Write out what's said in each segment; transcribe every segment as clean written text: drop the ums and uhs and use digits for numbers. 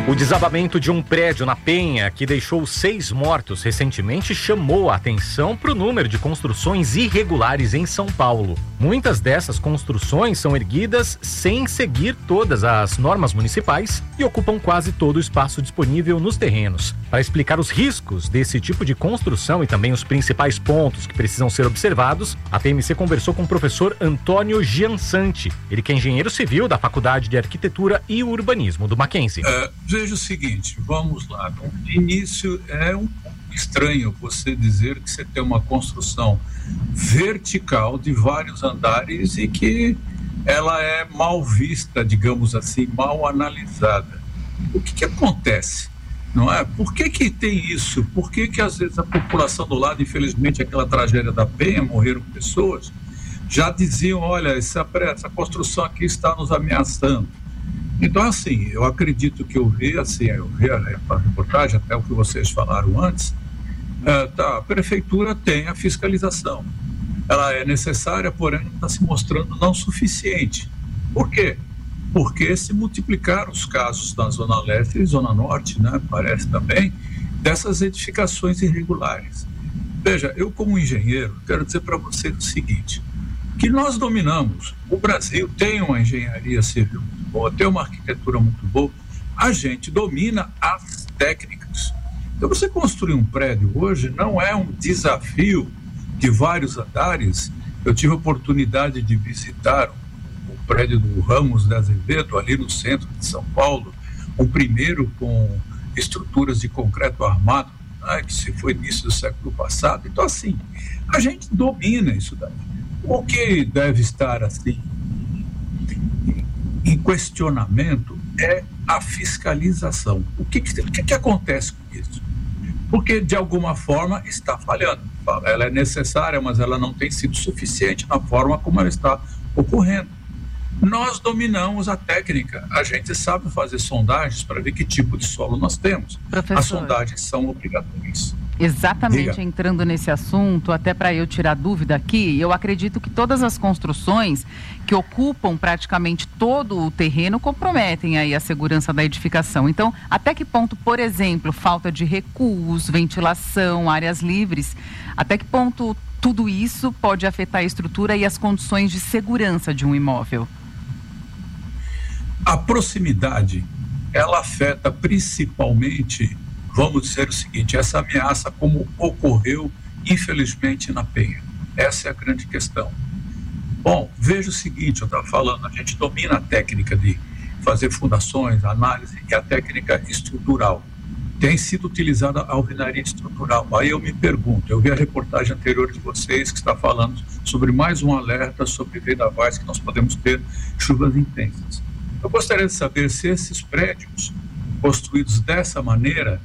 O desabamento de um prédio na Penha, que deixou 6 mortos recentemente, chamou a atenção para o número de construções irregulares em São Paulo. Muitas dessas construções são erguidas sem seguir todas as normas municipais e ocupam quase todo o espaço disponível nos terrenos. Para explicar os riscos desse tipo de construção e também os principais pontos que precisam ser observados, a PMC conversou com o professor Antônio Giansanti, ele que é engenheiro civil da Faculdade de Arquitetura e Urbanismo do Mackenzie. Veja o seguinte, vamos lá. No início é um pouco estranho você dizer que você tem uma construção vertical de vários andares e que ela é mal vista, digamos assim, mal analisada. O que acontece? Não é? Por que tem isso? Por que às vezes a população do lado, infelizmente aquela tragédia da Penha, morreram pessoas, já diziam, olha, essa construção aqui está nos ameaçando. Então, assim, eu acredito que eu vi a reportagem, até o que vocês falaram antes, a prefeitura tem a fiscalização. Ela é necessária, porém não está se mostrando não suficiente. Por quê? Porque se multiplicaram os casos na Zona Leste e Zona Norte, né, parece também, dessas edificações irregulares. Veja, eu como engenheiro, quero dizer para vocês o seguinte, que nós dominamos, o Brasil tem uma engenharia civil muito boa, tem uma arquitetura muito boa, a gente domina as técnicas. Então você construir um prédio hoje não é um desafio de vários andares. Eu tive a oportunidade de visitar o prédio do Ramos de Azevedo, ali no centro de São Paulo, o primeiro com estruturas de concreto armado, né, que se foi início do século passado. Então assim, a gente domina isso daí. O que deve estar assim em questionamento é a fiscalização. O que acontece com isso? Porque de alguma forma está falhando. Ela é necessária, mas ela não tem sido suficiente na forma como ela está ocorrendo. Nós dominamos a técnica, a gente sabe fazer sondagens para ver que tipo de solo nós temos. Professor, as sondagens são obrigatórias. Exatamente. Diga. Entrando nesse assunto, até para eu tirar dúvida aqui, eu acredito que todas as construções que ocupam praticamente todo o terreno comprometem aí a segurança da edificação. Então, até que ponto, por exemplo, falta de recuos, ventilação, áreas livres, até que ponto tudo isso pode afetar a estrutura e as condições de segurança de um imóvel? A proximidade, ela afeta principalmente, vamos dizer o seguinte, essa ameaça como ocorreu, infelizmente, na Penha. Essa é a grande questão. Bom, veja o seguinte, eu estava falando, a gente domina a técnica de fazer fundações, análise e a técnica estrutural. Tem sido utilizada a alvenaria estrutural. Aí eu me pergunto, eu vi a reportagem anterior de vocês que está falando sobre mais um alerta sobre vendavais que nós podemos ter chuvas intensas. Eu gostaria de saber se esses prédios construídos dessa maneira,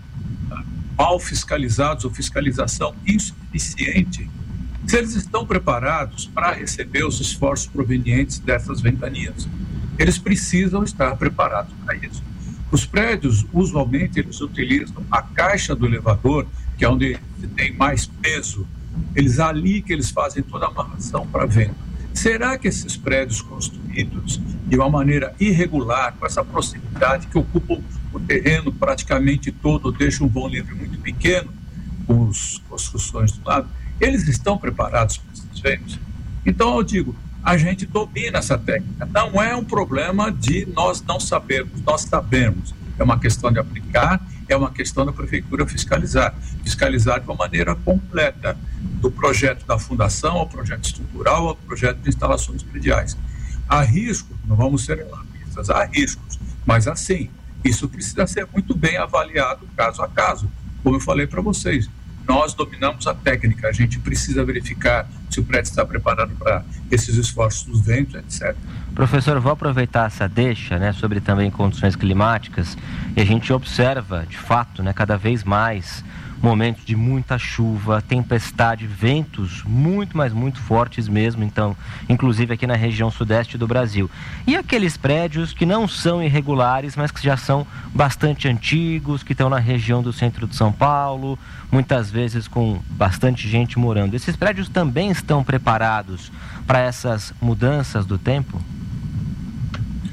mal fiscalizados ou fiscalização insuficiente, se eles estão preparados para receber os esforços provenientes dessas ventanias. Eles precisam estar preparados para isso. Os prédios, usualmente, eles utilizam a caixa do elevador, que é onde tem mais peso. Ali que eles fazem toda a amarração para venda. Será que esses prédios construídos de uma maneira irregular, com essa proximidade que ocupam o terreno praticamente todo, deixam um vão livre muito pequeno, com as construções do lado, eles estão preparados para esses ventos? Então eu digo, a gente domina essa técnica. Não é um problema de nós não sabermos, nós sabemos. É uma questão de aplicar, é uma questão da prefeitura fiscalizar de uma maneira completa, do projeto da fundação ao projeto estrutural, ao projeto de instalações prediais. Há riscos, não vamos ser alarmistas, há riscos, mas assim, isso precisa ser muito bem avaliado caso a caso. Como eu falei para vocês, nós dominamos a técnica, a gente precisa verificar se o prédio está preparado para esses esforços dos ventos, etc. Professor, eu vou aproveitar essa deixa, né, sobre também condições climáticas, e a gente observa, de fato, né, cada vez mais momentos de muita chuva, tempestade, ventos muito, mas muito fortes mesmo, então, inclusive aqui na região sudeste do Brasil. E aqueles prédios que não são irregulares, mas que já são bastante antigos, que estão na região do centro de São Paulo, muitas vezes com bastante gente morando. Esses prédios também estão preparados para essas mudanças do tempo?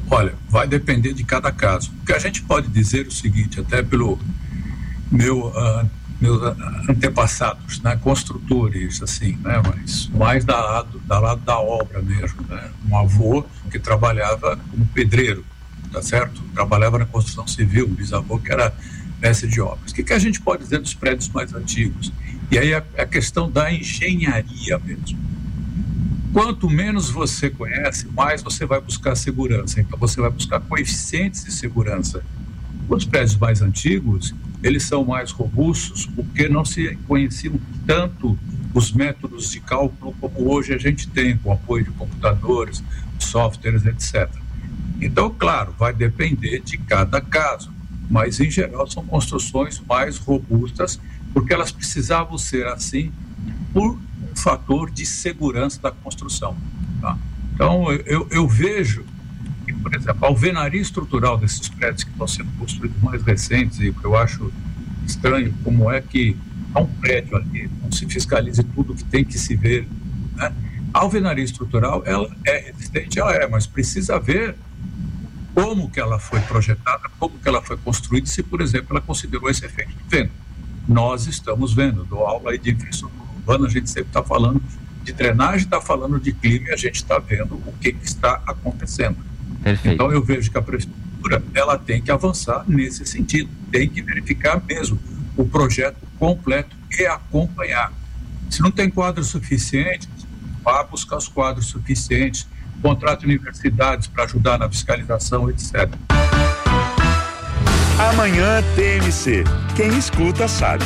Olha, vai depender de cada caso. O que a gente pode dizer é o seguinte, até pelo meus antepassados, né, construtores, assim, né, mas mais lado da obra mesmo, né, um avô que trabalhava como pedreiro, tá certo? Trabalhava na construção civil, um bisavô que era mestre de obras. O que a gente pode dizer dos prédios mais antigos? E aí a questão da engenharia mesmo. Quanto menos você conhece, mais você vai buscar segurança. Então você vai buscar coeficientes de segurança. Os prédios mais antigos, eles são mais robustos porque não se conheciam tanto os métodos de cálculo como hoje a gente tem, com apoio de computadores, softwares, etc. Então, claro, vai depender de cada caso, mas em geral são construções mais robustas porque elas precisavam ser assim por fator de segurança da construção. Tá? Então, eu vejo que, por exemplo, a alvenaria estrutural desses prédios que estão sendo construídos mais recentes, e eu acho estranho como é que há um prédio ali, não se fiscalize tudo que tem que se ver. Né? A alvenaria estrutural, ela é resistente, mas precisa ver como que ela foi projetada, como que ela foi construída, se, por exemplo, ela considerou esse efeito de vento. Nós estamos vendo, dou aula aí de infraestrutura urbana, a gente sempre está falando de drenagem, está falando de clima e a gente está vendo o que está acontecendo. Perfeito. Então eu vejo que a prefeitura, ela tem que avançar nesse sentido, tem que verificar mesmo o projeto completo e acompanhar. Se não tem quadros suficientes, vá buscar os quadros suficientes, contrate universidades para ajudar na fiscalização, etc. Amanhã TMC. Quem escuta sabe.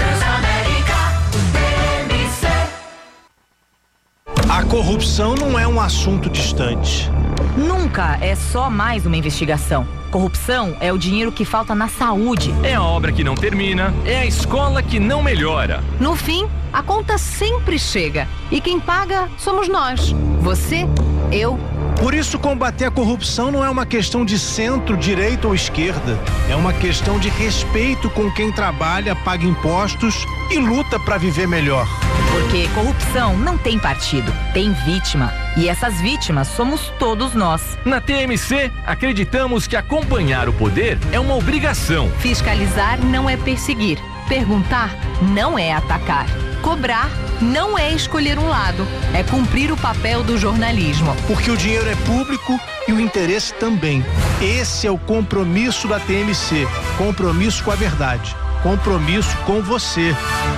A corrupção não é um assunto distante. Nunca é só mais uma investigação. Corrupção é o dinheiro que falta na saúde. É a obra que não termina, é a escola que não melhora. No fim, a conta sempre chega. E quem paga somos nós. Você, eu. Por isso, combater a corrupção não é uma questão de centro, direita ou esquerda. É uma questão de respeito com quem trabalha, paga impostos e luta para viver melhor. Porque corrupção não tem partido, tem vítima. E essas vítimas somos todos nós. Na TMC, acreditamos que acompanhar o poder é uma obrigação. Fiscalizar não é perseguir. Perguntar não é atacar. Cobrar não é escolher um lado, é cumprir o papel do jornalismo. Porque o dinheiro é público e o interesse também. Esse é o compromisso da TMC. Compromisso com a verdade. Compromisso com você.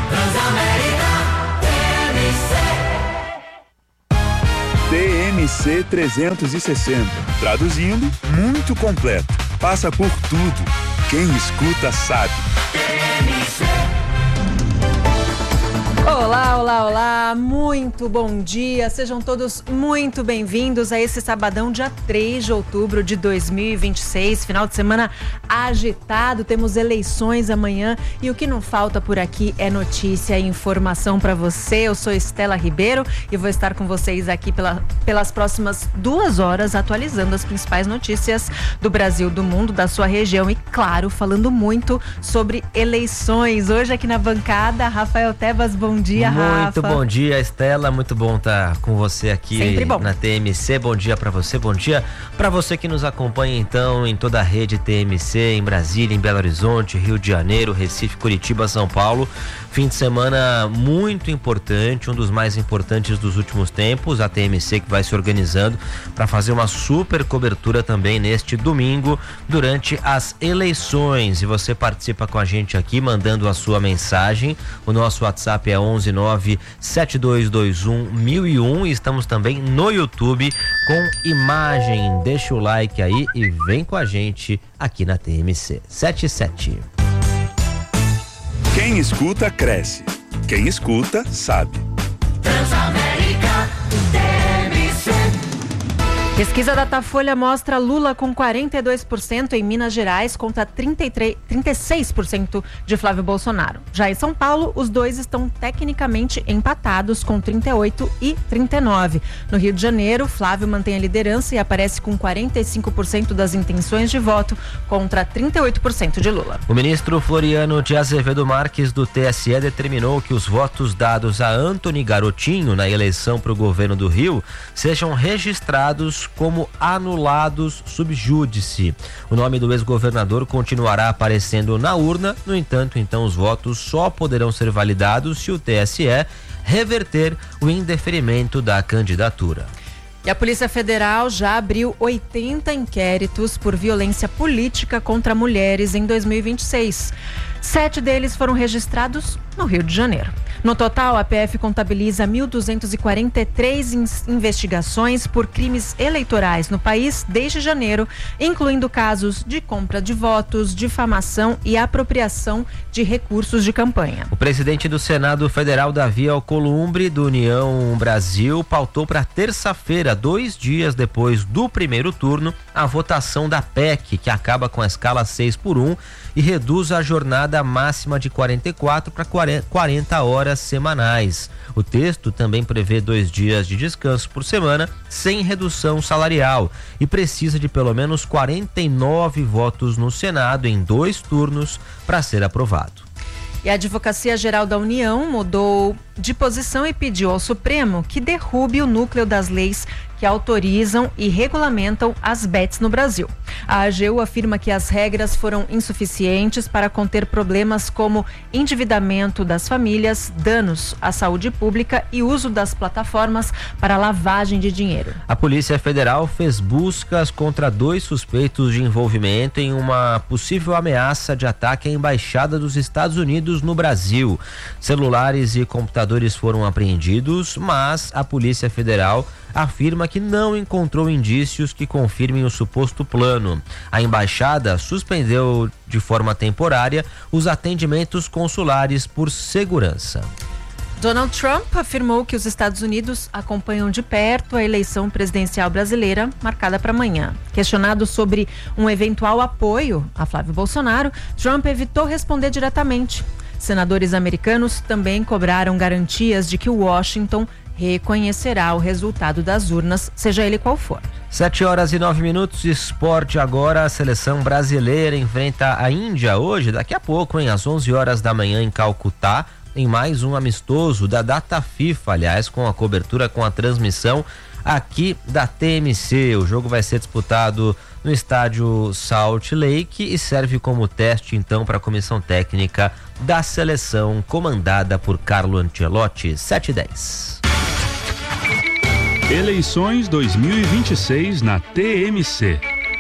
TMC 360. Traduzindo, muito completo. Passa por tudo. Quem escuta sabe. Olá, olá, olá, muito bom dia, sejam todos muito bem-vindos a esse sabadão, dia 3 de outubro de 2026, final de semana agitado, temos eleições amanhã e o que não falta por aqui é notícia e informação para você. Eu sou Estela Ribeiro e vou estar com vocês aqui pelas próximas 2 horas atualizando as principais notícias do Brasil, do mundo, da sua região e, claro, falando muito sobre eleições. Hoje aqui na bancada, Rafael Tebas, bom dia, Rafa. Muito bom dia, Estela, muito bom estar com você aqui na TMC. Bom dia para você, bom dia para você que nos acompanha então em toda a rede TMC, em Brasília, em Belo Horizonte, Rio de Janeiro, Recife, Curitiba, São Paulo. Fim de semana muito importante, um dos mais importantes dos últimos tempos, a TMC que vai se organizando para fazer uma super cobertura também neste domingo durante as eleições. E você participa com a gente aqui mandando a sua mensagem. O nosso WhatsApp é 11972211001 e estamos também no YouTube com imagem. Deixa o like aí e vem com a gente aqui na TMC 77. Quem escuta, cresce. Quem escuta, sabe. Transamérica TMC. Pesquisa Datafolha mostra Lula com 42% em Minas Gerais contra 36% de Flávio Bolsonaro. Já em São Paulo, os dois estão tecnicamente empatados com 38% e 39%. No Rio de Janeiro, Flávio mantém a liderança e aparece com 45% das intenções de voto contra 38% de Lula. O ministro Floriano de Azevedo Marques do TSE determinou que os votos dados a Antony Garotinho na eleição para o governo do Rio sejam registrados como anulados sub júdice. O nome do ex-governador continuará aparecendo na urna, no entanto, então os votos só poderão ser validados se o TSE reverter o indeferimento da candidatura. E a Polícia Federal já abriu 80 inquéritos por violência política contra mulheres em 2026. 7 deles foram registrados no Rio de Janeiro. No total, a PF contabiliza 1.243 investigações por crimes eleitorais no país desde janeiro, incluindo casos de compra de votos, difamação e apropriação de recursos de campanha. O presidente do Senado Federal, Davi Alcolumbre, do União Brasil, pautou para terça-feira, 2 dias depois do primeiro turno, a votação da PEC, que acaba com a escala 6x1 e reduz a jornada máxima de 44 para 40 horas semanais. O texto também prevê 2 dias de descanso por semana, sem redução salarial, e precisa de pelo menos 49 votos no Senado em 2 turnos para ser aprovado. E a Advocacia Geral da União mudou de posição e pediu ao Supremo que derrube o núcleo das leis que autorizam e regulamentam as bets no Brasil. A AGU afirma que as regras foram insuficientes para conter problemas como endividamento das famílias, danos à saúde pública e uso das plataformas para lavagem de dinheiro. A Polícia Federal fez buscas contra 2 suspeitos de envolvimento em uma possível ameaça de ataque à Embaixada dos Estados Unidos no Brasil. Celulares e computadores foram apreendidos, mas a Polícia Federal afirma que não encontrou indícios que confirmem o suposto plano. A embaixada suspendeu de forma temporária os atendimentos consulares por segurança. Donald Trump afirmou que os Estados Unidos acompanham de perto a eleição presidencial brasileira marcada para amanhã. Questionado sobre um eventual apoio a Flávio Bolsonaro, Trump evitou responder diretamente. Senadores americanos também cobraram garantias de que Washington reconhecerá o resultado das urnas, seja ele qual for. 7h09, esporte agora. A seleção brasileira enfrenta a Índia hoje, daqui a pouco, às 11h da manhã em Calcutá, em mais um amistoso da data FIFA, aliás, com a cobertura, com a transmissão aqui da TMC. O jogo vai ser disputado no estádio Salt Lake e serve como teste, então, para a comissão técnica da seleção comandada por Carlo Ancelotti. 7h10. Eleições 2026 na TMC.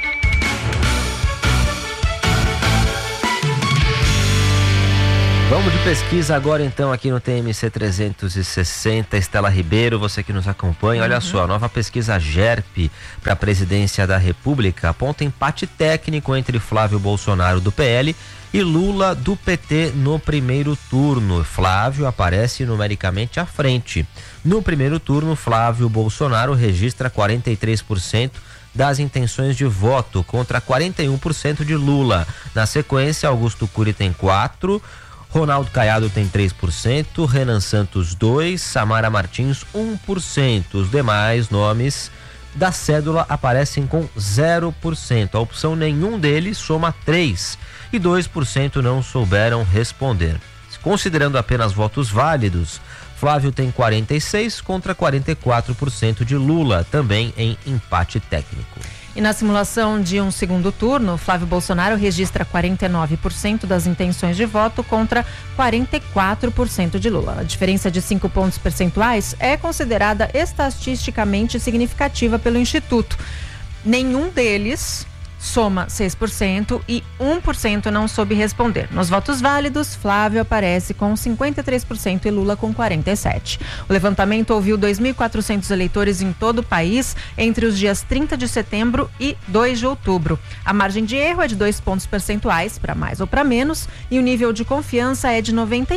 Vamos de pesquisa agora então aqui no TMC 360. Estela Ribeiro, você que nos acompanha, olha só, a nova pesquisa GERP para a presidência da República aponta empate técnico entre Flávio Bolsonaro do PL e Lula do PT no primeiro turno. Flávio aparece numericamente à frente. No primeiro turno, Flávio Bolsonaro registra 43% das intenções de voto contra 41% de Lula. Na sequência, Augusto Cury tem 4%, Ronaldo Caiado tem 3%, Renan Santos 2%, Samara Martins 1%. Os demais nomes da cédula aparecem com 0%. A opção nenhum deles soma 3% e 2% não souberam responder. Considerando apenas votos válidos, Flávio tem 46% contra 44% de Lula, também em empate técnico. E na simulação de um segundo turno, Flávio Bolsonaro registra 49% das intenções de voto contra 44% de Lula. A diferença de 5 pontos percentuais é considerada estatisticamente significativa pelo Instituto. Nenhum deles soma 6% e 1% não soube responder. Nos votos válidos, Flávio aparece com 53% e Lula com 47%. O levantamento ouviu 2.400 eleitores em todo o país entre os dias 30 de setembro e 2 de outubro. A margem de erro é de 2 pontos percentuais, para mais ou para menos, e o nível de confiança é de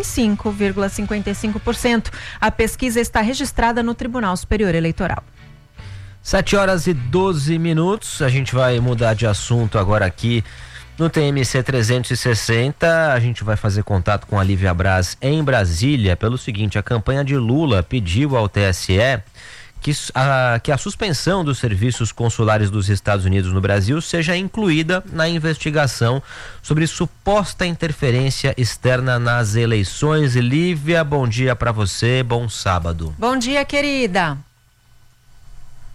95,55%. A pesquisa está registrada no Tribunal Superior Eleitoral. 7h12, a gente vai mudar de assunto agora aqui no TMC 360. A gente vai fazer contato com a Lívia Braz em Brasília pelo seguinte: a campanha de Lula pediu ao TSE que a suspensão dos serviços consulares dos Estados Unidos no Brasil seja incluída na investigação sobre suposta interferência externa nas eleições. Lívia, bom dia para você, bom sábado. Bom dia, querida.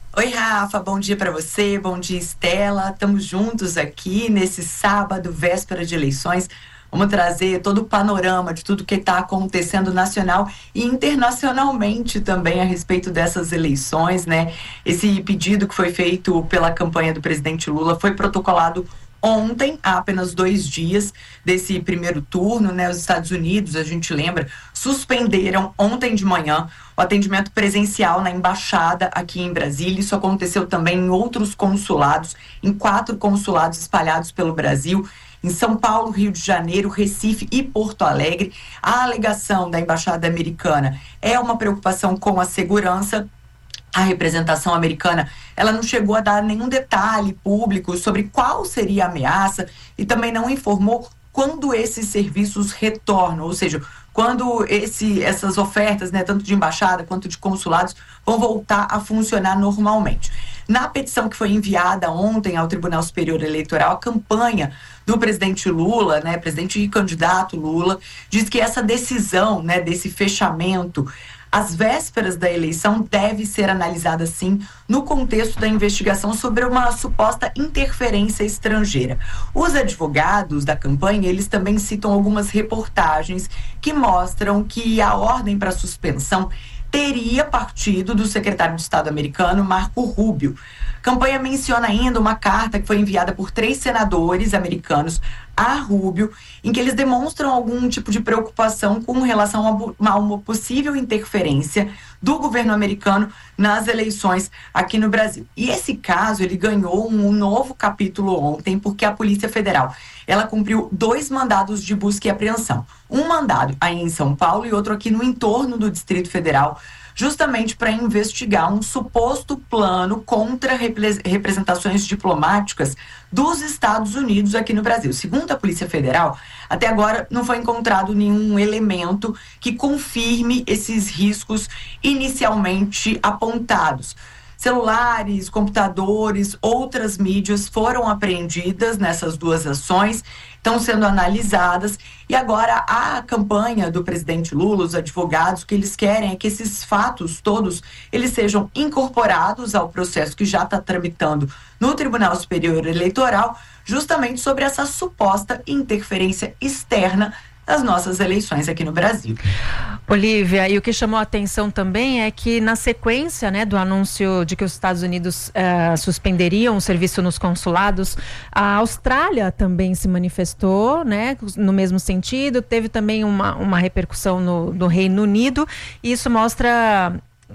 Oi, Rafa, bom dia para você, bom dia, Estela. Estamos juntos aqui nesse sábado, véspera de eleições. Vamos trazer todo o panorama de tudo que está acontecendo nacional e internacionalmente também a respeito dessas eleições, né? Esse pedido que foi feito pela campanha do presidente Lula foi protocolado ontem, há apenas 2 dias desse primeiro turno, né? Os Estados Unidos, a gente lembra, suspenderam ontem de manhã o atendimento presencial na embaixada aqui em Brasília. Isso aconteceu também em outros consulados, em 4 consulados espalhados pelo Brasil, em São Paulo, Rio de Janeiro, Recife e Porto Alegre. A alegação da embaixada americana é uma preocupação com a segurança. A representação americana, ela não chegou a dar nenhum detalhe público sobre qual seria a ameaça e também não informou quando esses serviços retornam, ou seja, quando essas ofertas, né, tanto de embaixada quanto de consulados, vão voltar a funcionar normalmente. Na petição que foi enviada ontem ao Tribunal Superior Eleitoral, a campanha do presidente Lula, né, presidente e candidato Lula, diz que essa decisão, né, desse fechamento às vésperas da eleição deve ser analisada, sim, no contexto da investigação sobre uma suposta interferência estrangeira. Os advogados da campanha, eles também citam algumas reportagens que mostram que a ordem para suspensão teria partido do secretário de Estado americano, Marco Rubio. A campanha menciona ainda uma carta que foi enviada por 3 senadores americanos a Rubio, em que eles demonstram algum tipo de preocupação com relação a uma possível interferência do governo americano nas eleições aqui no Brasil. E esse caso, ele ganhou um novo capítulo ontem, porque a Polícia Federal, ela cumpriu 2 mandados de busca e apreensão. Um mandado aí em São Paulo e outro aqui no entorno do Distrito Federal, justamente para investigar um suposto plano contra representações diplomáticas dos Estados Unidos aqui no Brasil. Segundo a Polícia Federal, até agora não foi encontrado nenhum elemento que confirme esses riscos inicialmente apontados. Celulares, computadores, outras mídias foram apreendidas nessas 2 ações, estão sendo analisadas, e agora a campanha do presidente Lula, os advogados, o que eles querem é que esses fatos todos, eles sejam incorporados ao processo que já está tramitando no Tribunal Superior Eleitoral, justamente sobre essa suposta interferência externa das nossas eleições aqui no Brasil. Olívia, e o que chamou a atenção também é que na sequência, né, do anúncio de que os Estados Unidos suspenderiam o serviço nos consulados, a Austrália também se manifestou, né, no mesmo sentido, teve também uma repercussão no Reino Unido, e isso mostra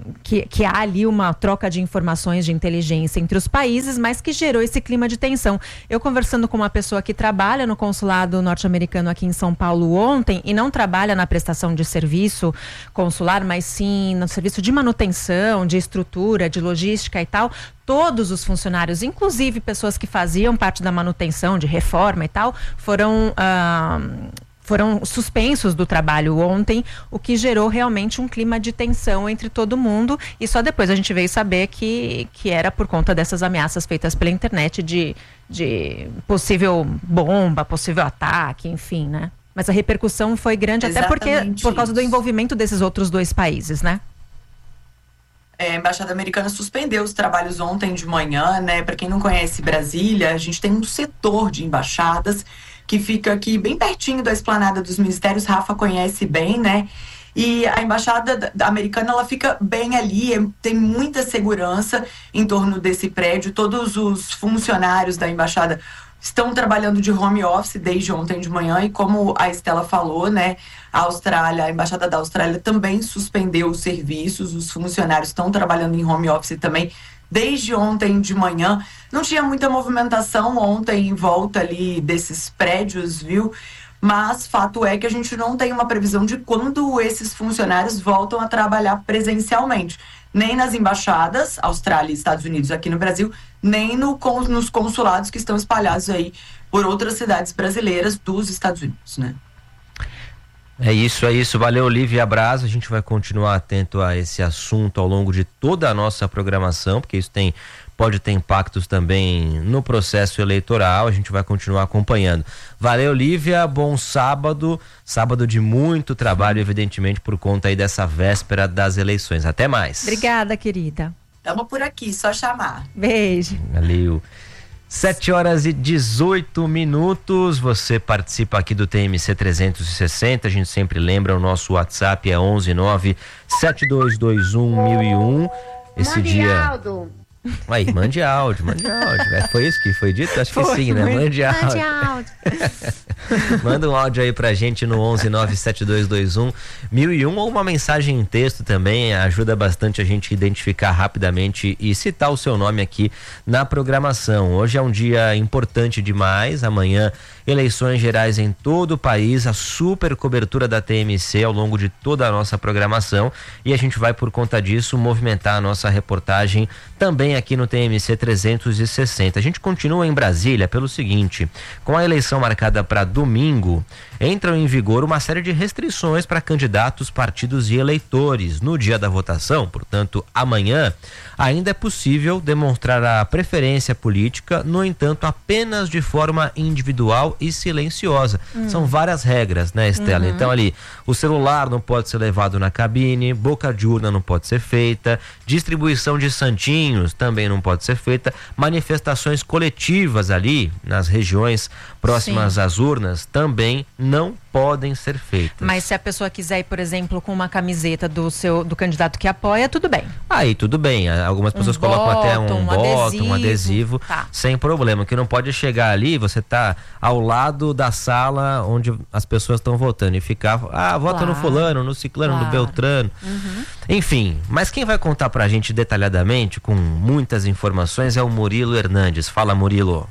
que há ali uma troca de informações de inteligência entre os países, mas que gerou esse clima de tensão. Eu conversando com uma pessoa que trabalha no consulado norte-americano aqui em São Paulo ontem, e não trabalha na prestação de serviço consular, mas sim no serviço de manutenção, de estrutura, de logística e tal, todos os funcionários, inclusive pessoas que faziam parte da manutenção, de reforma e tal, foram suspensos do trabalho ontem, o que gerou realmente um clima de tensão entre todo mundo, e só depois a gente veio saber que era por conta dessas ameaças feitas pela internet de possível bomba, possível ataque, enfim, né? Mas a repercussão foi grande. Exatamente, até porque por causa do envolvimento desses outros 2 países, né? A Embaixada Americana suspendeu os trabalhos ontem de manhã, né? Para quem não conhece Brasília, a gente tem um setor de embaixadas que fica aqui bem pertinho da esplanada dos ministérios. Rafa conhece bem, né? E a Embaixada Americana, ela fica bem ali, tem muita segurança em torno desse prédio. Todos os funcionários da Embaixada estão trabalhando de home office desde ontem de manhã, e como a Estela falou, né, a Embaixada da Austrália também suspendeu os serviços, os funcionários estão trabalhando em home office também desde ontem de manhã. Não tinha muita movimentação ontem em volta ali desses prédios, viu? Mas fato é que a gente não tem uma previsão de quando esses funcionários voltam a trabalhar presencialmente, nem nas embaixadas, Austrália e Estados Unidos aqui no Brasil, nem nos consulados que estão espalhados aí por outras cidades brasileiras dos Estados Unidos, né? É isso. Valeu, Olívia Braz. A gente vai continuar atento a esse assunto ao longo de toda a nossa programação, porque isso pode ter impactos também no processo eleitoral. A gente vai continuar acompanhando. Valeu, Olívia. Bom sábado. Sábado de muito trabalho, evidentemente, por conta aí dessa véspera das eleições. Até mais. Obrigada, querida. Estamos por aqui, só chamar. Beijo. Valeu. 7h18. Você participa aqui do TMC 360. A gente sempre lembra, o nosso WhatsApp é 11972211001. Esse dia. Áudio. Aí, mande áudio. Foi isso que foi dito? Acho que sim, né? Mande áudio. Manda um áudio aí pra gente no 11972211001 ou uma mensagem em texto também, ajuda bastante a gente identificar rapidamente e citar o seu nome aqui na programação. Hoje é um dia importante demais, amanhã eleições gerais em todo o país, a super cobertura da TMC ao longo de toda a nossa programação, e a gente vai, por conta disso, movimentar a nossa reportagem também aqui no TMC 360. A gente continua em Brasília pelo seguinte: com a eleição marcada para domingo, entram em vigor uma série de restrições para candidatos, partidos e eleitores. No dia da votação, portanto, amanhã, ainda é possível demonstrar a preferência política, no entanto, apenas de forma individual e silenciosa. São várias regras, né, Estela? Então ali, o celular não pode ser levado na cabine, boca de urna não pode ser feita, distribuição de santinhos também não pode ser feita, manifestações coletivas ali nas regiões próximas às urnas também não podem ser feitas. Mas se a pessoa quiser ir, por exemplo, com uma camiseta do candidato que apoia, tudo bem. Aí tudo bem, algumas pessoas colocam até um adesivo, tá, sem problema. O que não pode é chegar ali, você tá ao lado da sala onde as pessoas estão votando e ficar, vota no fulano, no ciclano, no beltrano. Enfim, mas quem vai contar pra gente detalhadamente, com muitas informações, é o Murilo Hernandes. Fala, Murilo.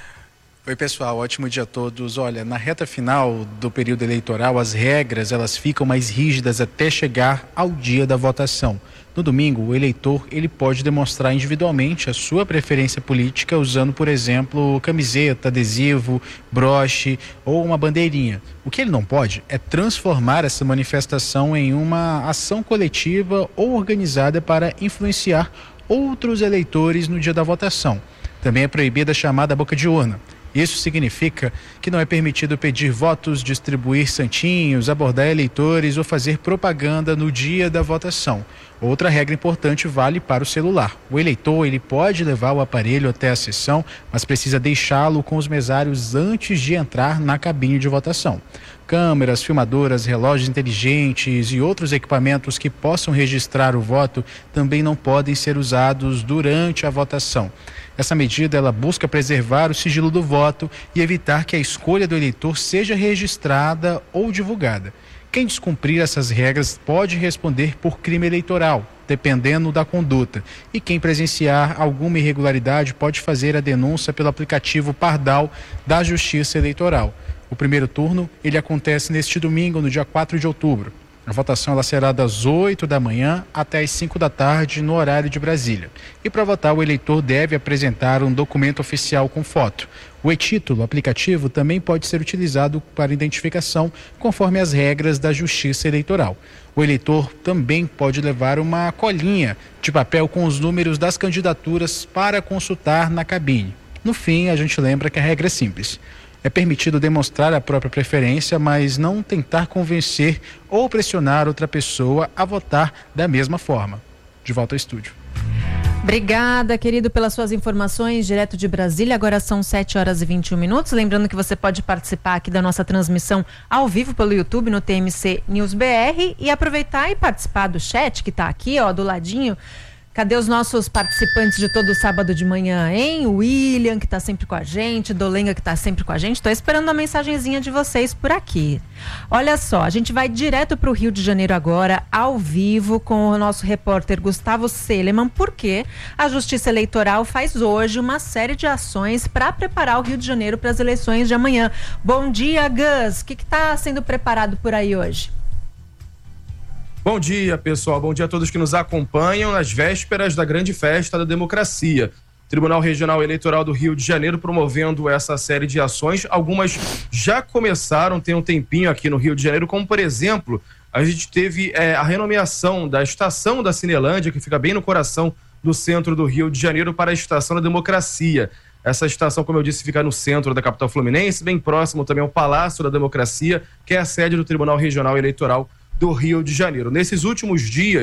Oi, pessoal, ótimo dia a todos. Olha, na reta final do período eleitoral, as regras elas ficam mais rígidas até chegar ao dia da votação. No domingo, o eleitor ele pode demonstrar individualmente a sua preferência política usando, por exemplo, camiseta, adesivo, broche ou uma bandeirinha. O que ele não pode é transformar essa manifestação em uma ação coletiva ou organizada para influenciar outros eleitores no dia da votação. Também é proibida a chamada boca de urna. Isso significa que não é permitido pedir votos, distribuir santinhos, abordar eleitores ou fazer propaganda no dia da votação. Outra regra importante vale para o celular. O eleitor ele pode levar o aparelho até a sessão, mas precisa deixá-lo com os mesários antes de entrar na cabine de votação. Câmeras, filmadoras, relógios inteligentes e outros equipamentos que possam registrar o voto também não podem ser usados durante a votação. Essa medida ela busca preservar o sigilo do voto e evitar que a escolha do eleitor seja registrada ou divulgada. Quem descumprir essas regras pode responder por crime eleitoral, dependendo da conduta. E quem presenciar alguma irregularidade pode fazer a denúncia pelo aplicativo Pardal da Justiça Eleitoral. O primeiro turno ele acontece neste domingo, no dia 4 de outubro. A votação ela será das 8 da manhã até as 5 da tarde no horário de Brasília. E para votar, o eleitor deve apresentar um documento oficial com foto. O e-título, aplicativo, também pode ser utilizado para identificação, conforme as regras da Justiça Eleitoral. O eleitor também pode levar uma colinha de papel com os números das candidaturas para consultar na cabine. No fim, a gente lembra que a regra é simples. É permitido demonstrar a própria preferência, mas não tentar convencer ou pressionar outra pessoa a votar da mesma forma. De volta ao estúdio. Obrigada, querido, pelas suas informações direto de Brasília. Agora são 7h21. Lembrando que você pode participar aqui da nossa transmissão ao vivo pelo YouTube no TMC News BR e aproveitar e participar do chat que está aqui, ó, do ladinho. Cadê os nossos participantes de todo sábado de manhã, hein? O William, que está sempre com a gente, Dolenga, que está sempre com a gente. Estou esperando a mensagenzinha de vocês por aqui. Olha só, a gente vai direto para o Rio de Janeiro agora, ao vivo, com o nosso repórter Gustavo Seleman, porque a Justiça Eleitoral faz hoje uma série de ações para preparar o Rio de Janeiro para as eleições de amanhã. Bom dia, Gus. O que está sendo preparado por aí hoje? Bom dia, pessoal. Bom dia a todos que nos acompanham nas vésperas da grande festa da democracia. Tribunal Regional Eleitoral do Rio de Janeiro promovendo essa série de ações. Algumas já começaram, tem um tempinho aqui no Rio de Janeiro, como, por exemplo, a gente teve a renomeação da estação da Cinelândia, que fica bem no coração do centro do Rio de Janeiro, para a Estação da Democracia. Essa estação, como eu disse, fica no centro da capital fluminense, bem próximo também ao Palácio da Democracia, que é a sede do Tribunal Regional Eleitoral do Rio de Janeiro. Nesses últimos dias,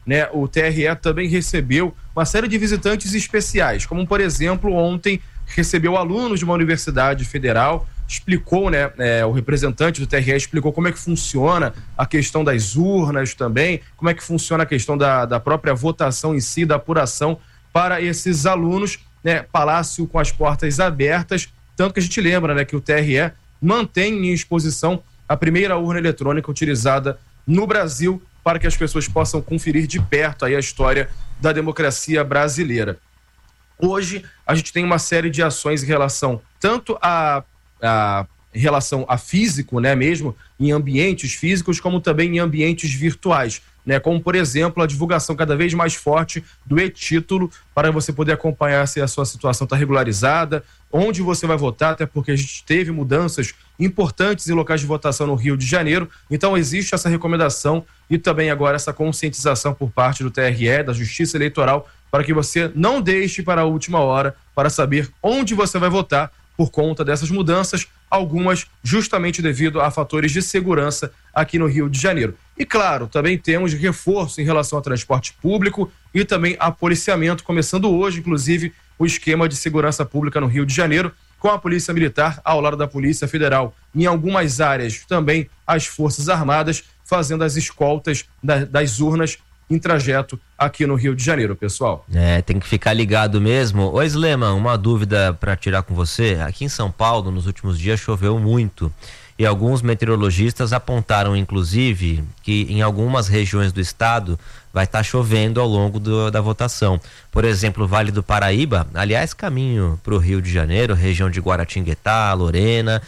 né, o TRE também recebeu uma série de visitantes especiais, como, por exemplo, ontem recebeu alunos de uma universidade federal, explicou, né, o representante do TRE explicou como é que funciona a questão das urnas também, como é que funciona a questão da própria votação em si, da apuração para esses alunos, né, Palácio com as portas abertas, tanto que a gente lembra, né, que o TRE mantém em exposição a primeira urna eletrônica utilizada no Brasil para que as pessoas possam conferir de perto aí a história da democracia brasileira. Hoje, a gente tem uma série de ações em relação tanto em relação a físico, né, mesmo em ambientes físicos, como também em ambientes virtuais, né, como, por exemplo, a divulgação cada vez mais forte do e-título para você poder acompanhar se a sua situação está regularizada, onde você vai votar, até porque a gente teve mudanças importantes em locais de votação no Rio de Janeiro, então existe essa recomendação e também agora essa conscientização por parte do TRE, da Justiça Eleitoral, para que você não deixe para a última hora para saber onde você vai votar por conta dessas mudanças, algumas justamente devido a fatores de segurança aqui no Rio de Janeiro. E claro, também temos reforço em relação ao transporte público e também a policiamento, começando hoje, inclusive, o esquema de segurança pública no Rio de Janeiro, com a Polícia Militar ao lado da Polícia Federal. Em algumas áreas também as Forças Armadas fazendo as escoltas das urnas em trajeto aqui no Rio de Janeiro, pessoal. Tem que ficar ligado mesmo. Ô Sleman, uma dúvida para tirar com você. Aqui em São Paulo, nos últimos dias, choveu muito. E alguns meteorologistas apontaram, inclusive, que em algumas regiões do estado vai estar chovendo ao longo da votação. Por exemplo, Vale do Paraíba, aliás, caminho para o Rio de Janeiro, região de Guaratinguetá, Lorena.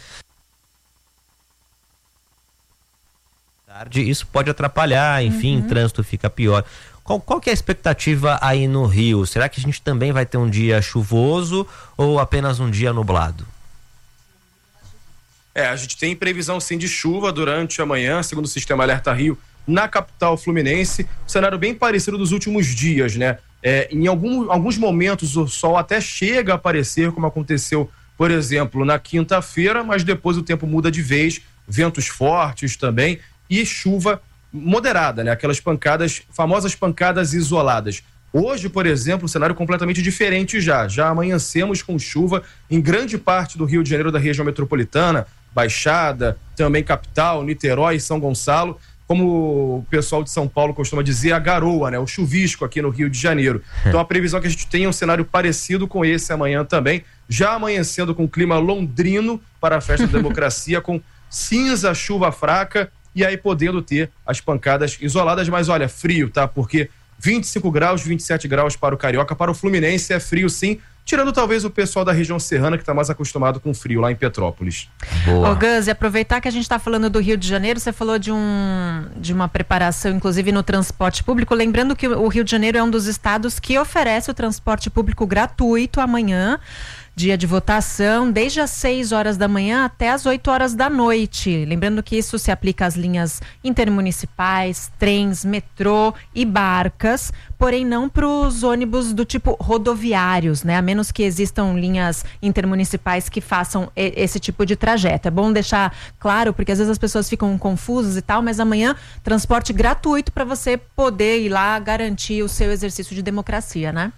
Isso pode atrapalhar, enfim, trânsito fica pior. Qual que é a expectativa aí no Rio? Será que a gente também vai ter um dia chuvoso ou apenas um dia nublado? A gente tem previsão sim de chuva durante a manhã, segundo o Sistema Alerta Rio, na capital fluminense. Um cenário bem parecido dos últimos dias, né? Em alguns momentos o sol até chega a aparecer, como aconteceu, por exemplo, na quinta-feira, mas depois o tempo muda de vez, ventos fortes também e chuva moderada, né? Aquelas pancadas, famosas pancadas isoladas. Hoje, por exemplo, o cenário completamente diferente já amanhecemos com chuva em grande parte do Rio de Janeiro, da região metropolitana, Baixada, também capital, Niterói e São Gonçalo, como o pessoal de São Paulo costuma dizer, a garoa, né? O chuvisco aqui no Rio de Janeiro. Então a previsão é que a gente tenha um cenário parecido com esse amanhã também, já amanhecendo com clima londrino para a Festa da Democracia, com cinza, chuva fraca, e aí podendo ter as pancadas isoladas, mas olha, frio, tá? Porque 25 graus, 27 graus para o Carioca, para o Fluminense é frio sim, tirando talvez o pessoal da região serrana que está mais acostumado com frio lá em Petrópolis. Ô Gus, e aproveitar que a gente está falando do Rio de Janeiro, você falou de uma preparação, inclusive no transporte público, lembrando que o Rio de Janeiro é um dos estados que oferece o transporte público gratuito amanhã, dia de votação, desde as 6 horas da manhã até as 8 horas da noite. Lembrando que isso se aplica às linhas intermunicipais, trens, metrô e barcas, porém não para os ônibus do tipo rodoviários, né? A menos que existam linhas intermunicipais que façam esse tipo de trajeto. É bom deixar claro, porque às vezes as pessoas ficam confusas e tal, mas amanhã transporte gratuito para você poder ir lá garantir o seu exercício de democracia, né?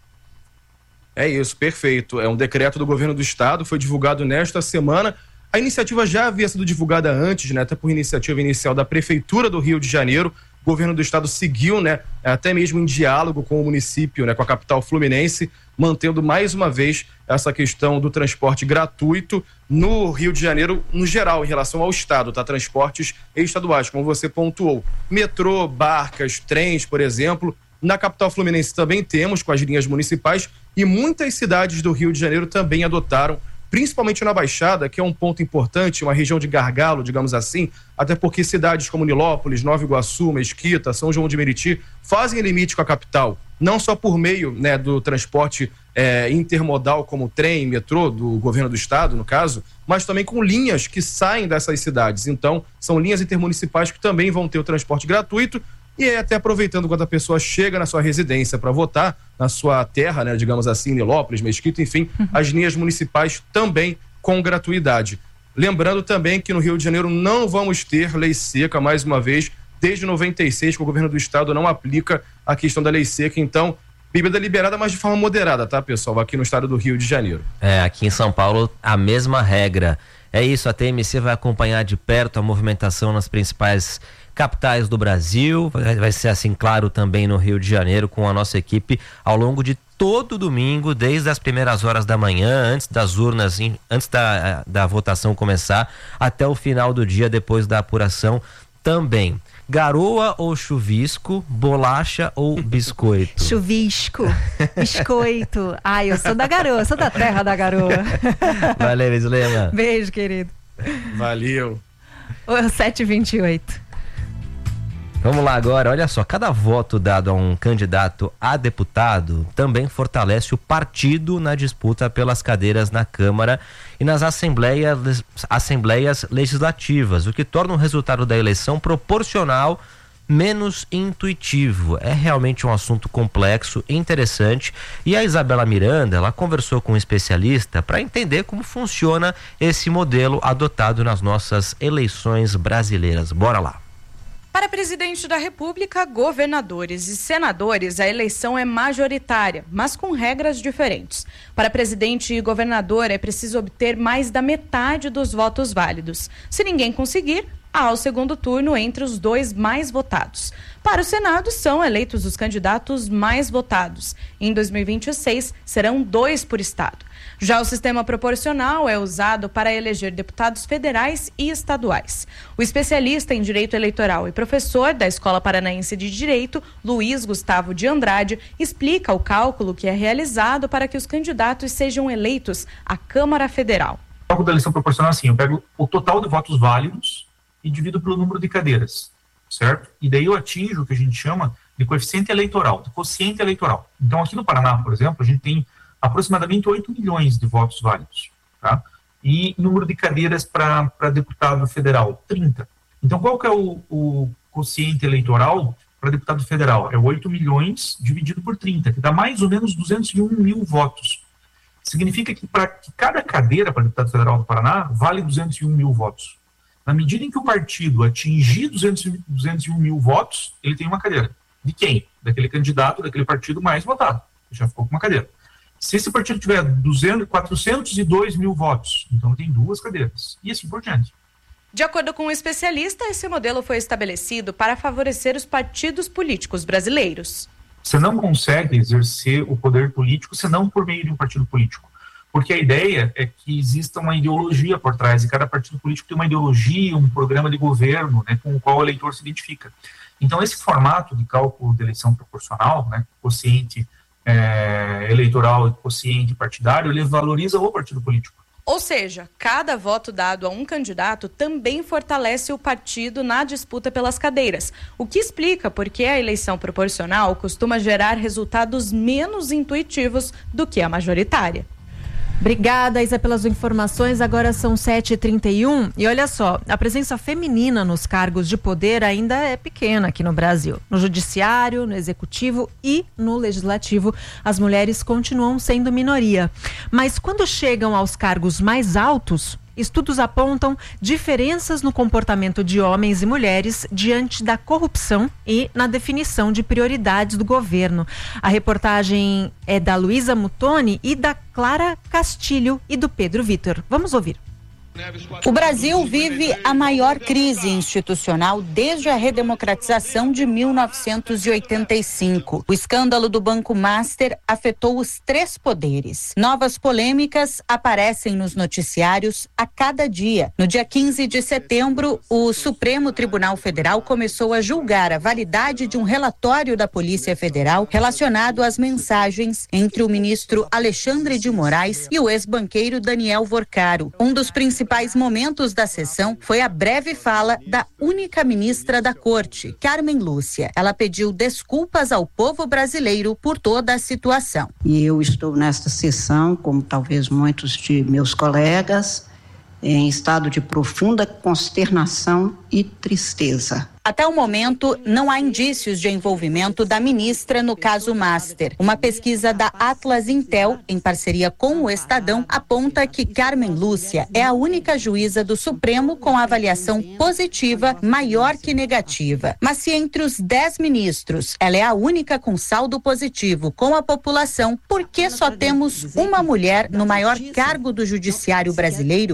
É isso, perfeito. É um decreto do governo do estado, foi divulgado nesta semana. A iniciativa já havia sido divulgada antes, né? Até por iniciativa inicial da Prefeitura do Rio de Janeiro. O governo do estado seguiu, né? Até mesmo em diálogo com o município, né? Com a capital fluminense, mantendo mais uma vez essa questão do transporte gratuito no Rio de Janeiro, no geral, em relação ao estado, tá? Transportes estaduais, como você pontuou. Metrô, barcas, trens, por exemplo. Na capital fluminense também temos com as linhas municipais e muitas cidades do Rio de Janeiro também adotaram, principalmente na Baixada, que é um ponto importante, uma região de gargalo, digamos assim, até porque cidades como Nilópolis, Nova Iguaçu, Mesquita, São João de Meriti fazem limite com a capital, não só por meio, né, do transporte intermodal como trem, metrô, do governo do estado, no caso, mas também com linhas que saem dessas cidades. Então, são linhas intermunicipais que também vão ter o transporte gratuito. E até aproveitando quando a pessoa chega na sua residência para votar, na sua terra, né, digamos assim, Nilópolis, Mesquita, enfim, as linhas municipais também com gratuidade. Lembrando também que no Rio de Janeiro não vamos ter lei seca, mais uma vez, desde 96 que o governo do estado não aplica a questão da lei seca. Então, bebida liberada, mas de forma moderada, tá, pessoal? Aqui no estado do Rio de Janeiro. Aqui em São Paulo, a mesma regra. É isso, a TMC vai acompanhar de perto a movimentação nas principais capitais do Brasil. Vai ser assim, claro, também no Rio de Janeiro, com a nossa equipe ao longo de todo domingo, desde as primeiras horas da manhã, antes das urnas, antes da votação começar, até o final do dia, depois da apuração também. Garoa ou chuvisco, bolacha ou biscoito? Chuvisco, biscoito. Ai, eu sou da garoa, sou da terra da garoa. Valeu, Islema. Beijo, querido. Valeu. 7h28. Vamos lá agora, olha só, cada voto dado a um candidato a deputado também fortalece o partido na disputa pelas cadeiras na Câmara e nas assembleias legislativas, o que torna o resultado da eleição proporcional menos intuitivo. É realmente um assunto complexo e interessante, e a Isabela Miranda, ela conversou com um especialista para entender como funciona esse modelo adotado nas nossas eleições brasileiras. Bora lá. Para presidente da República, governadores e senadores, a eleição é majoritária, mas com regras diferentes. Para presidente e governador, é preciso obter mais da metade dos votos válidos. Se ninguém conseguir, há o segundo turno entre os dois mais votados. Para o Senado, são eleitos os candidatos mais votados. Em 2026, serão 2 por estado. Já o sistema proporcional é usado para eleger deputados federais e estaduais. O especialista em direito eleitoral e professor da Escola Paranaense de Direito, Luiz Gustavo de Andrade, explica o cálculo que é realizado para que os candidatos sejam eleitos à Câmara Federal. O cálculo da eleição proporcional é assim: eu pego o total de votos válidos e divido pelo número de cadeiras, certo? E daí eu atinjo o que a gente chama de coeficiente eleitoral, de quociente eleitoral. Então, aqui no Paraná, por exemplo, a gente tem aproximadamente 8 milhões de votos válidos, tá? E número de cadeiras para deputado federal, 30. Então, qual que é o quociente eleitoral para deputado federal? É 8 milhões dividido por 30, que dá mais ou menos 201 mil votos. Significa que para cada cadeira para deputado federal do Paraná, vale 201 mil votos. Na medida em que o partido atingir 201 mil votos, ele tem uma cadeira. De quem? Daquele candidato, daquele partido mais votado. Já ficou com uma cadeira. Se esse partido tiver 402 mil votos, então tem 2 cadeiras. E assim por diante. De acordo com um especialista, esse modelo foi estabelecido para favorecer os partidos políticos brasileiros. Você não consegue exercer o poder político senão por meio de um partido político. Porque a ideia é que exista uma ideologia por trás, e cada partido político tem uma ideologia, um programa de governo, né, com o qual o eleitor se identifica. Então, esse formato de cálculo de eleição proporcional, né, quociente eleitoral e quociente partidário, ele valoriza o partido político. Ou seja, cada voto dado a um candidato também fortalece o partido na disputa pelas cadeiras, o que explica por que a eleição proporcional costuma gerar resultados menos intuitivos do que a majoritária. Obrigada, Isa, pelas informações. Agora são 7h31 e olha só, a presença feminina nos cargos de poder ainda é pequena aqui no Brasil. No judiciário, no executivo e no legislativo, as mulheres continuam sendo minoria. Mas quando chegam aos cargos mais altos, estudos apontam diferenças no comportamento de homens e mulheres diante da corrupção e na definição de prioridades do governo. A reportagem é da Luísa Mutoni e da Clara Castilho e do Pedro Vitor. Vamos ouvir. O Brasil vive a maior crise institucional desde a redemocratização de 1985. O escândalo do Banco Master afetou os 3 poderes. Novas polêmicas aparecem nos noticiários a cada dia. No dia 15 de setembro, o Supremo Tribunal Federal começou a julgar a validade de um relatório da Polícia Federal relacionado às mensagens entre o ministro Alexandre de Moraes e o ex-banqueiro Daniel Vorcaro. Um dos principais momentos da sessão foi a breve fala da única ministra da Corte, Carmen Lúcia. Ela pediu desculpas ao povo brasileiro por toda a situação. E eu estou nesta sessão, como talvez muitos de meus colegas, em estado de profunda consternação e tristeza. Até o momento, não há indícios de envolvimento da ministra no caso Master. Uma pesquisa da Atlas Intel, em parceria com o Estadão, aponta que Carmen Lúcia é a única juíza do Supremo com avaliação positiva maior que negativa. Mas se entre os 10 ministros ela é a única com saldo positivo com a população, por que só temos uma mulher no maior cargo do judiciário brasileiro?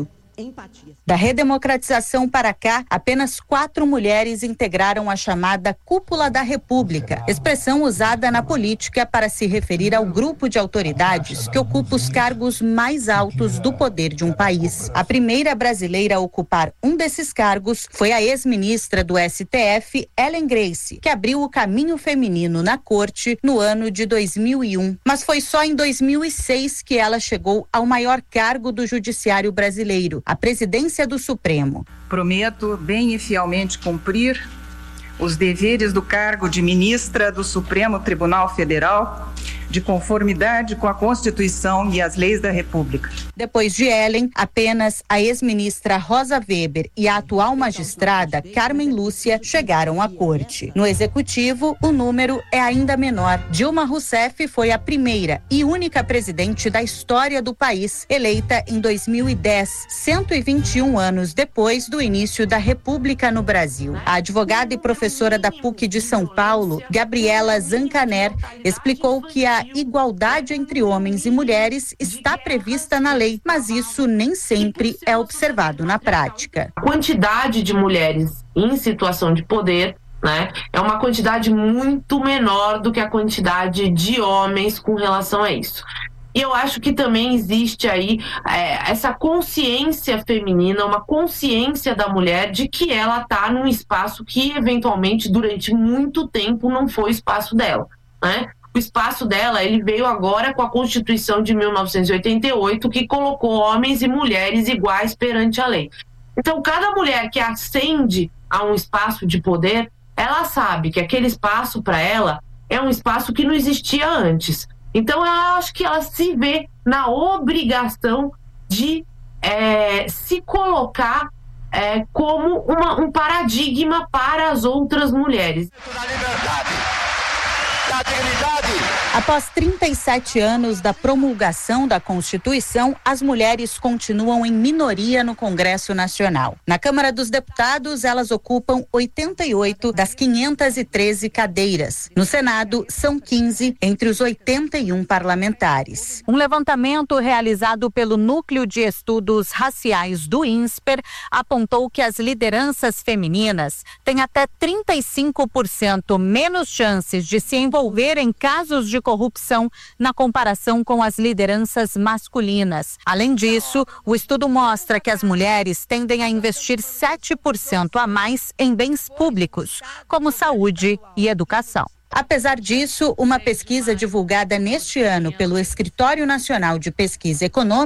Da redemocratização para cá, apenas 4 mulheres integraram a chamada Cúpula da República, expressão usada na política para se referir ao grupo de autoridades que ocupa os cargos mais altos do poder de um país. A primeira brasileira a ocupar um desses cargos foi a ex-ministra do STF, Ellen Grace, que abriu o caminho feminino na corte no ano de 2001. Mas foi só em 2006 que ela chegou ao maior cargo do judiciário brasileiro, a presidência do Supremo. Prometo bem e fielmente cumprir os deveres do cargo de ministra do Supremo Tribunal Federal, de conformidade com a Constituição e as leis da República. Depois de Ellen, apenas a ex-ministra Rosa Weber e a atual magistrada Carmen Lúcia chegaram à corte. No executivo, o número é ainda menor. Dilma Rousseff foi a primeira e única presidente da história do país, eleita em 2010, 121 anos depois do início da República no Brasil. A advogada e professora da PUC de São Paulo, Gabriela Zancaner, explicou que a igualdade entre homens e mulheres está prevista na lei, mas isso nem sempre é observado na prática. A quantidade de mulheres em situação de poder, né, é uma quantidade muito menor do que a quantidade de homens com relação a isso. E eu acho que também existe aí essa consciência feminina, uma consciência da mulher de que ela está num espaço que, eventualmente, durante muito tempo não foi o espaço dela, né? O espaço dela, ele veio agora com a Constituição de 1988, que colocou homens e mulheres iguais perante a lei. Então, cada mulher que ascende a um espaço de poder, ela sabe que aquele espaço para ela é um espaço que não existia antes. Então, eu acho que ela se vê na obrigação de se colocar como um paradigma para as outras mulheres. Após 37 anos da promulgação da Constituição, as mulheres continuam em minoria no Congresso Nacional. Na Câmara dos Deputados, elas ocupam 88 das 513 cadeiras. No Senado, são 15 entre os 81 parlamentares. Um levantamento realizado pelo Núcleo de Estudos Raciais do INSPER apontou que as lideranças femininas têm até 35% menos chances de se envolver em casos de corrupção na comparação com as lideranças masculinas. Além disso, o estudo mostra que as mulheres tendem a investir 7% a mais em bens públicos, como saúde e educação. Apesar disso, uma pesquisa divulgada neste ano pelo Escritório Nacional de Pesquisa Econômica